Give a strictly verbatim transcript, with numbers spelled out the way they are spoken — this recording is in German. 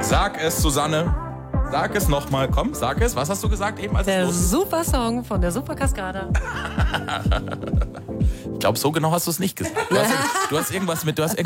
Sag es, Susanne. Sag es nochmal. Komm, sag es. Was hast du gesagt eben als Der es los? super Song von der Super Cascada. Ich glaube, so genau hast du es nicht gesagt. Du hast, du hast irgendwas mit, du hast